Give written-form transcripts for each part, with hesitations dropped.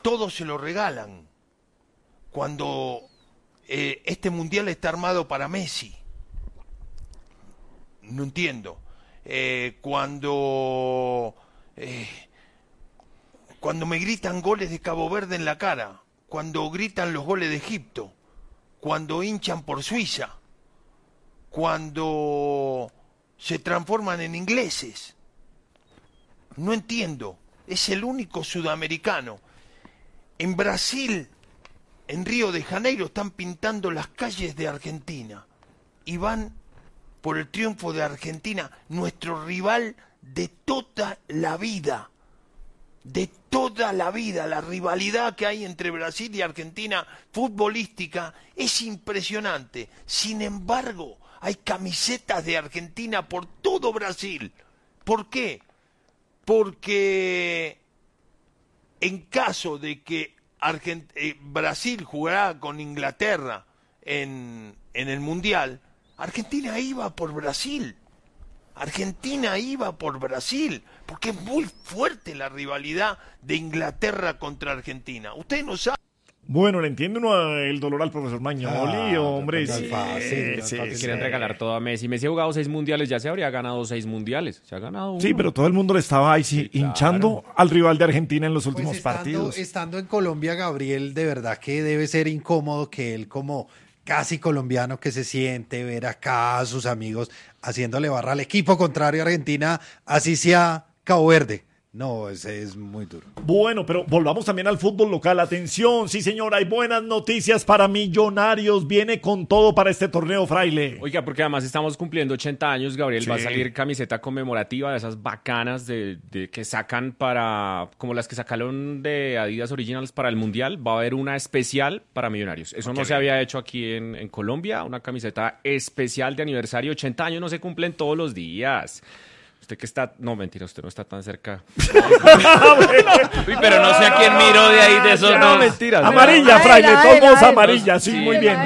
todo se lo regalan. Cuando este mundial está armado para Messi. No entiendo. Cuando me gritan goles de Cabo Verde en la cara, cuando gritan los goles de Egipto, cuando hinchan por Suiza, cuando se transforman en ingleses. No entiendo. Es el único sudamericano. En Brasil, en Río de Janeiro, están pintando las calles de Argentina y van por el triunfo de Argentina, nuestro rival de toda la vida. De toda la vida. La rivalidad que hay entre Brasil y Argentina futbolística es impresionante. Sin embargo, hay camisetas de Argentina por todo Brasil. ¿Por qué? Porque en caso de que Brasil jugara con Inglaterra en el Mundial, Argentina iba por Brasil. Argentina iba por Brasil, porque es muy fuerte la rivalidad de Inglaterra contra Argentina. Usted no sabe. Bueno, le entiende uno el dolor al profesor Magnoli, hombre. Sí, fácil. Quieren regalar todo a Messi. Messi ha jugado 6 mundiales, ya se habría ganado 6 mundiales. Se ha ganado uno. Sí, pero todo el mundo le estaba ahí hinchando al rival de Argentina en los últimos partidos. Estando en Colombia, Gabriel, de verdad que debe ser incómodo que él, como casi colombiano que se siente, ver acá a sus amigos haciéndole barra al equipo contrario a Argentina, así sea Cabo Verde. No, ese es muy duro. Bueno, pero volvamos también al fútbol local. Atención, sí señor, hay buenas noticias para Millonarios. Viene con todo para este torneo, Fraile. Oiga, porque además estamos cumpliendo 80 años, Gabriel. Sí. Va a salir camiseta conmemorativa de esas bacanas de que sacan para, como las que sacaron de Adidas Originals para el Mundial. Va a haber una especial para Millonarios. Eso no se había hecho aquí en Colombia. Una camiseta especial de aniversario. 80 años no se cumplen todos los días. Usted que está... No, mentira, usted no está tan cerca. Uy, pero no sé a quién miró de ahí de esos dos. No, mentiras. Amarilla, Fraile, todos amarilla. Sí, muy bien.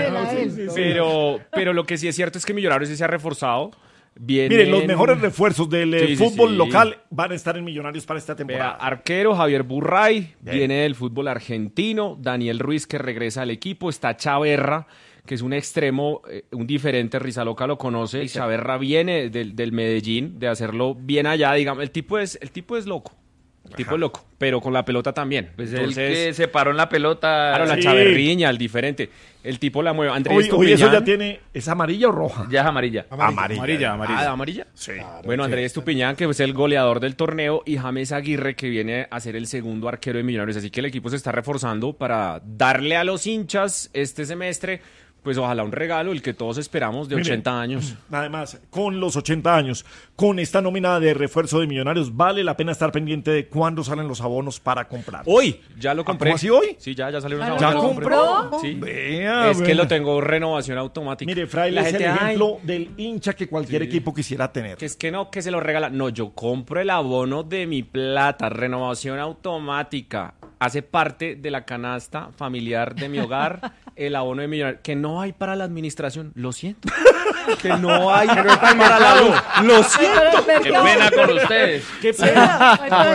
Pero lo que sí es cierto es que Millonarios sí se ha reforzado. Miren, los mejores refuerzos del fútbol local van a estar en Millonarios para esta temporada. Arquero Javier Burray, viene del fútbol argentino. Daniel Ruiz, que regresa al equipo. Está Chaverra, que es un extremo, un diferente. Rizaloca lo conoce. Y Chaverra viene del Medellín, de hacerlo bien allá. Digamos, el tipo es loco. El tipo es loco, pero con la pelota también. Pues entonces, el que se paró en la pelota. Claro, la chaverriña, el diferente. El tipo la mueve. Andrés Estupiñán. Hoy eso ya tiene... ¿Es amarilla o roja? Ya es amarilla. Amarilla. ¿Ah, amarilla? Sí. Claro, bueno, Andrés Estupiñán, que es el goleador del torneo, y James Aguirre, que viene a ser el segundo arquero de Millonarios. Así que el equipo se está reforzando para darle a los hinchas este semestre, pues ojalá un regalo, el que todos esperamos, de 80 años. Además, con los 80 años, con esta nómina de refuerzo de Millonarios, vale la pena estar pendiente de cuándo salen los abonos para comprar. Hoy, ya lo compré. ¿Cómo así hoy? Sí, ya salió una ¿Ya compró? Sí. Vea, que lo tengo renovación automática. Mire, Fraile es el ejemplo del hincha que cualquier equipo quisiera tener. Que es que no, que se lo regala. No, yo compro el abono de mi plata, renovación automática. Hace parte de la canasta familiar de mi hogar, el abono de Millonarios, que no hay para la administración, lo siento. Que no hay para la luz, lo siento. Qué pena con ustedes. Qué pena.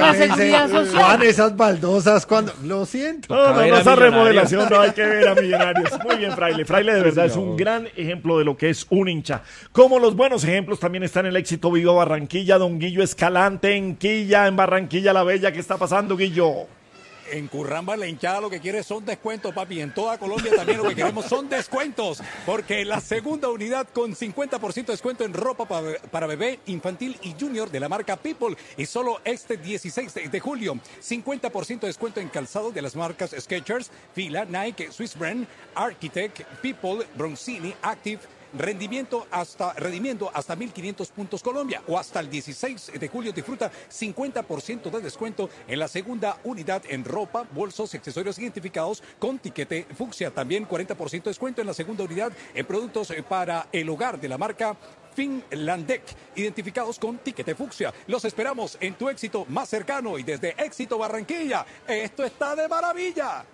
Juan, esas baldosas cuando... Lo siento. No, esa remodelación no hay que ver a Millonarios. Muy bien, Fraile. Fraile de verdad es un gran ejemplo de lo que es un hincha. Como los buenos ejemplos también están en el éxito Viva Barranquilla, don Guillo Escalante en Quilla, en Barranquilla la Bella. ¿Qué está pasando, Guillo? En Curramba la hinchada lo que quiere son descuentos, papi. En toda Colombia también lo que queremos son descuentos. Porque la segunda unidad con 50% de descuento en ropa para bebé, infantil y junior de la marca People. Y solo este 16 de julio. 50% de descuento en calzado de las marcas Skechers, Fila, Nike, Swiss Brand, Architect, People, Bronzini, Active. Rendimiento hasta 1.500 puntos Colombia, o hasta el 16 de julio disfruta 50% de descuento en la segunda unidad en ropa, bolsos y accesorios identificados con tiquete fucsia. También 40% de descuento en la segunda unidad en productos para el hogar de la marca Finlandec, identificados con tiquete fucsia. Los esperamos en tu éxito más cercano y desde Éxito Barranquilla. Esto está de maravilla.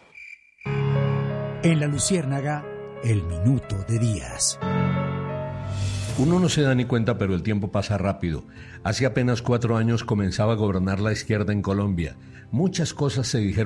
En La Luciérnaga, el minuto de Díaz. Uno no se da ni cuenta, pero el tiempo pasa rápido. Hace apenas 4 años comenzaba a gobernar la izquierda en Colombia. Muchas cosas se dijeron